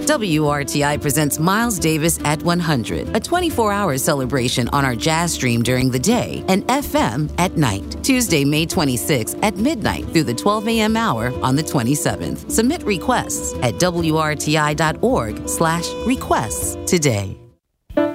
WRTI presents Miles Davis at 100, a 24-hour celebration on our jazz stream during the day and FM at night. Tuesday, May 26th at midnight through the 12 a.m. hour on the 27th. Submit requests at WRTI.org/requests today.